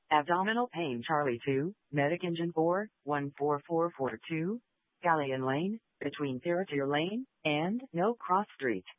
Abdominal pain Charlie 2, Medic Engine 4, 14442, Galleon Lane, between Thiratier Lane and No Cross Street.